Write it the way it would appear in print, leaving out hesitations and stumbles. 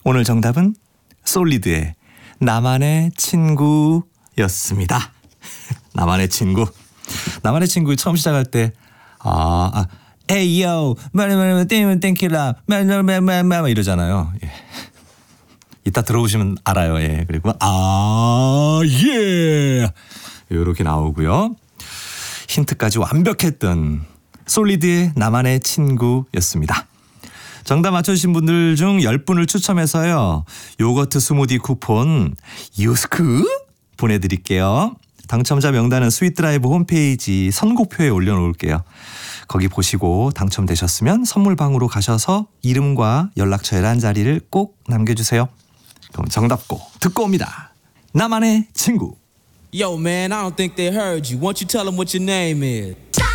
오늘 정답은 솔리드의 나만의 친구였습니다. 나만의 친구. 나만의 친구 처음 시작할 때 에이 요 말을 땡킬라 말말 이러잖아요. 예. 이따 들어오시면 알아요. 예. 그리고 예 이렇게 나오고요. 힌트까지 완벽했던 솔리드의 나만의 친구였습니다. 정답 맞춰주신 분들 중 10분을 추첨해서요. 요거트 스무디 쿠폰 유스크 보내드릴게요. 당첨자 명단은 스윗드라이브 홈페이지 선곡표에 올려놓을게요. 거기 보시고 당첨되셨으면 선물방으로 가셔서 이름과 연락처에 한 자리를 꼭 남겨주세요. 그럼 정답 꼭 듣고 옵니다. 나만의 친구. Yo, man, I don't think they heard you. Won't you tell them what your name is?